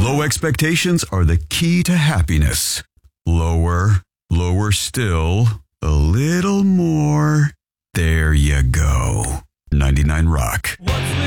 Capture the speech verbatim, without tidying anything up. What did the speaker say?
Low expectations are the key to happiness. Lower, lower still, a little more. There you go. ninety-nine Rock.